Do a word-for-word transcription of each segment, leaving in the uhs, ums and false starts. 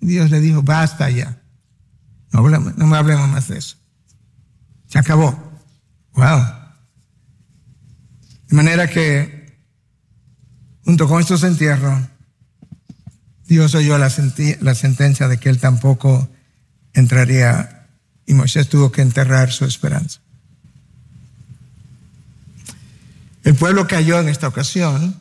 Dios le dijo, basta ya. No, hablemos, no me hablemos más de eso. Se acabó. Wow. De manera que, junto con estos entierros, Dios oyó la, senti- la sentencia de que él tampoco entraría, y Moisés tuvo que enterrar su esperanza. El pueblo cayó en esta ocasión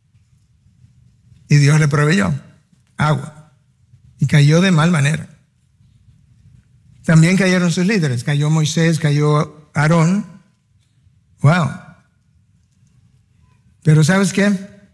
y Dios le proveyó agua, y cayó de mal manera. También cayeron sus líderes, cayó Moisés, cayó Aarón. Wow. Pero ¿sabes qué?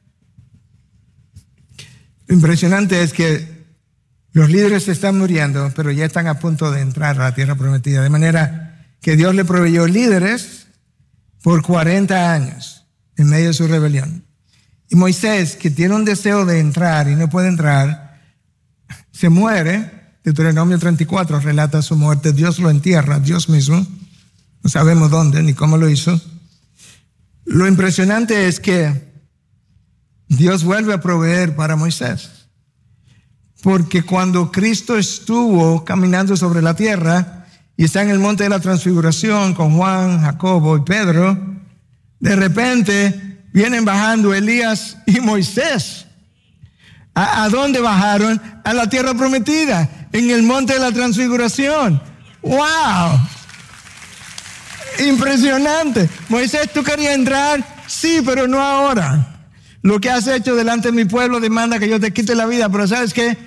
Lo impresionante es que los líderes están muriendo, pero ya están a punto de entrar a la tierra prometida. De manera que Dios le proveyó líderes por cuarenta años en medio de su rebelión. Y Moisés, que tiene un deseo de entrar y no puede entrar, se muere. Deuteronomio treinta y cuatro relata su muerte. Dios lo entierra, Dios mismo. No sabemos dónde ni cómo lo hizo. Lo impresionante es que Dios vuelve a proveer para Moisés. Porque cuando Cristo estuvo caminando sobre la tierra y está en el monte de la transfiguración con Juan, Jacobo y Pedro, de repente vienen bajando Elías y Moisés. ¿A, a dónde bajaron? A la tierra prometida, en el monte de la transfiguración. ¡Wow! Impresionante. Moisés, ¿tú querías entrar? Sí, pero no ahora. Lo que has hecho delante de mi pueblo demanda que yo te quite la vida, pero ¿sabes qué?